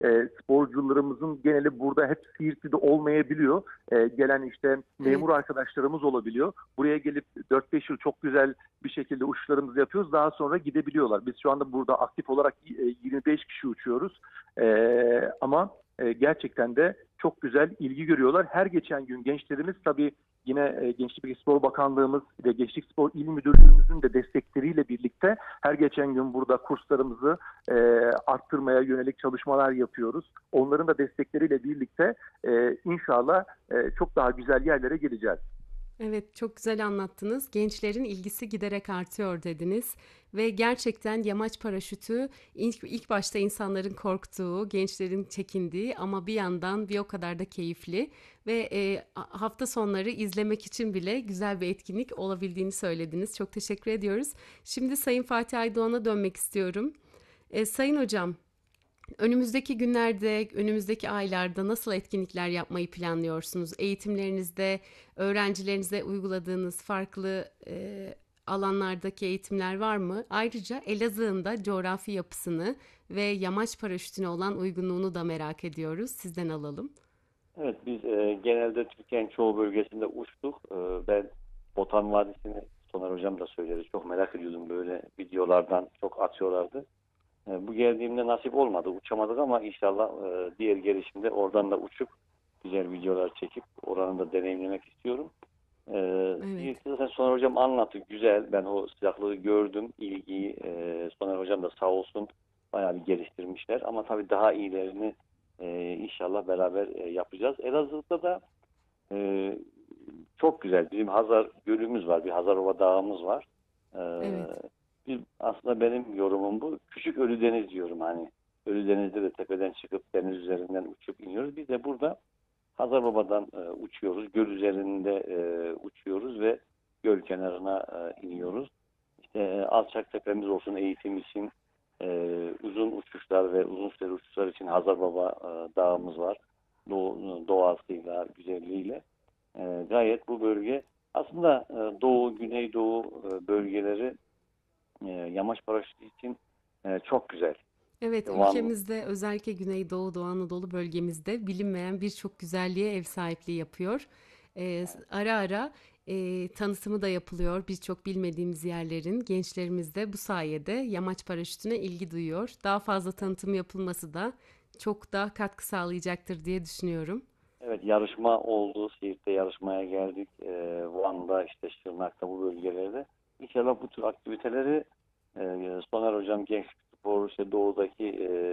sporcularımızın geneli burada hep Siirtli'de olmayabiliyor. Gelen işte memur Evet. arkadaşlarımız olabiliyor. Buraya gelip 4-5 yıl çok güzel bir şekilde uçuşlarımızı yapıyoruz. Daha sonra gidebiliyorlar. Biz şu anda burada aktif olarak 25 kişi uçuyoruz. Ama gerçekten de çok güzel ilgi görüyorlar. Her geçen gün gençlerimiz tabii yine Gençlik ve Spor Bakanlığımız ve Gençlik Spor İl Müdürlüğümüzün de destekleriyle birlikte her geçen gün burada kurslarımızı arttırmaya yönelik çalışmalar yapıyoruz. Onların da destekleriyle birlikte inşallah çok daha güzel yerlere geleceğiz. Evet, çok güzel anlattınız. Gençlerin ilgisi giderek artıyor dediniz ve gerçekten yamaç paraşütü ilk başta insanların korktuğu, gençlerin çekindiği ama bir yandan bir o kadar da keyifli ve hafta sonları izlemek için bile güzel bir etkinlik olabildiğini söylediniz. Çok teşekkür ediyoruz. Şimdi Sayın Fatih Aydoğan'a dönmek istiyorum. Sayın Hocam, önümüzdeki günlerde, önümüzdeki aylarda nasıl etkinlikler yapmayı planlıyorsunuz? Eğitimlerinizde, öğrencilerinize uyguladığınız farklı alanlardaki eğitimler var mı? Ayrıca Elazığ'ın da coğrafi yapısını ve yamaç paraşütüne olan uygunluğunu da merak ediyoruz. Sizden alalım. Evet, biz genelde Türkiye'nin çoğu bölgesinde uçtuk. Ben Botan Vadisi'ni Soner Hocam da söyledi. Çok merak ediyordum, böyle videolardan çok atıyorlardı. Bu geldiğimde nasip olmadı. Uçamadık ama inşallah diğer gelişimde oradan da uçup güzel videolar çekip oranı da deneyimlemek istiyorum. Evet. Zaten Soner Hocam anlattı. Güzel. Ben o sıcaklığı gördüm. İlgiyi. Soner Hocam da sağ olsun bayağı bir geliştirmişler. Ama tabii daha iyilerini inşallah beraber yapacağız. Elazığ'da da e, çok güzel. Bizim Hazar Gölümüz var. Bir Hazarova Dağımız var. Evet. Aslında benim yorumum bu. Küçük Ölüdeniz diyorum hani. Ölüdeniz'de de tepeden çıkıp deniz üzerinden uçup iniyoruz. Biz de burada Hazarbaba'dan uçuyoruz. Göl üzerinde uçuyoruz ve göl kenarına iniyoruz. İşte alçak tepemiz olsun eğitim için, uzun uçuşlar ve uzun süreli uçuşlar için Hazarbaba dağımız var. Doğasıyla, güzelliğiyle. Gayet bu bölge aslında Doğu, Güneydoğu bölgeleri yamaç paraşütü için çok güzel. Evet, Van, ülkemizde özellikle Güneydoğu, Doğu Anadolu bölgemizde bilinmeyen birçok güzelliğe ev sahipliği yapıyor. Ara ara tanıtımı da yapılıyor birçok bilmediğimiz yerlerin. Gençlerimiz de bu sayede yamaç paraşütüne ilgi duyuyor. Daha fazla tanıtım yapılması da çok da katkı sağlayacaktır diye düşünüyorum. evet, yarışma oldu. Siirt'te yarışmaya geldik. Van'da, işte Şırnak'ta, bu bölgelerde. İnşallah bu tür aktiviteleri Soner Hocam, Gençlik Spor, işte Doğu'daki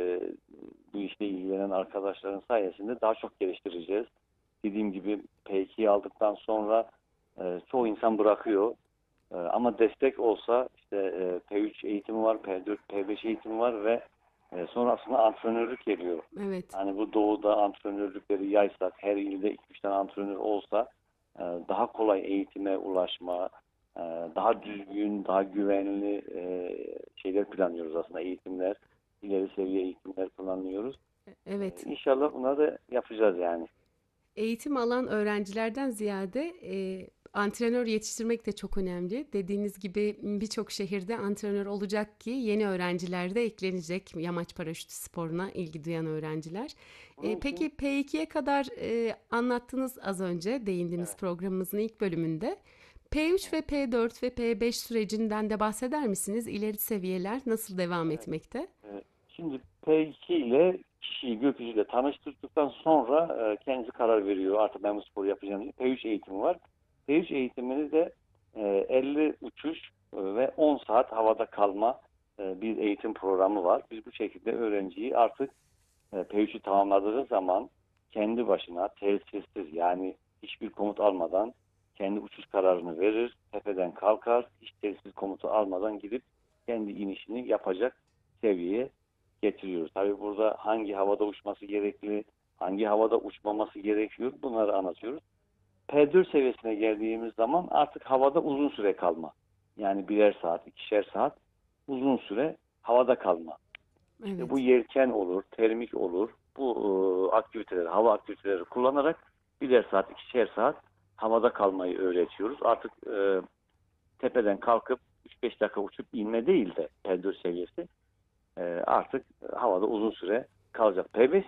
bu işle ilgilenen arkadaşların sayesinde daha çok geliştireceğiz. Dediğim gibi P2'yi aldıktan sonra çoğu insan bırakıyor. Ama destek olsa işte P3 eğitimi var, P4, P5 eğitimi var ve sonrasında antrenörlük geliyor. Evet. Hani bu doğuda antrenörlükleri yaysak, her ilde 2-3 tane antrenör olsa daha kolay eğitime ulaşma, daha düzgün, daha güvenli şeyler planlıyoruz aslında, eğitimler, ileri seviye eğitimler planlıyoruz. Evet. İnşallah bunları da yapacağız yani. Eğitim alan öğrencilerden ziyade antrenör yetiştirmek de çok önemli. Dediğiniz gibi birçok şehirde antrenör olacak ki yeni öğrenciler de eklenecek yamaç paraşütü sporuna ilgi duyan öğrenciler. Bunun için Peki P2'ye kadar anlattınız az önce değindiniz evet. programımızın ilk bölümünde. P3 ve P4 ve P5 sürecinden de bahseder misiniz? İleri seviyeler nasıl devam Evet. etmekte? Şimdi P2 ile kişiyi gökyüzüyle tanıştırdıktan sonra kendisi karar veriyor. Artık ben bu sporu yapacağım diye. P3 eğitimi var. P3 eğitimini de 50 uçuş ve 10 saat havada kalma bir eğitim programı var. Biz bu şekilde öğrenciyi artık P3'ü tamamladığı zaman kendi başına telsizsiz, yani hiçbir komut almadan kendi uçuş kararını verir, tepeden kalkar, hiç telsiz komutu almadan gidip kendi inişini yapacak seviyeye getiriyoruz. Tabii burada hangi havada uçması gerekli, hangi havada uçmaması gerekiyor, bunları anlatıyoruz. P4 seviyesine geldiğimiz zaman artık havada uzun süre kalma. Yani birer saat, ikişer saat uzun süre havada kalma. İşte bu Evet. yelken olur, termik olur. Bu aktiviteleri, hava aktiviteleri kullanarak birer saat, ikişer saat havada kalmayı öğretiyoruz. Artık tepeden kalkıp 3-5 dakika uçup inme değil de P4 seviyesi artık havada uzun süre kalacak. P5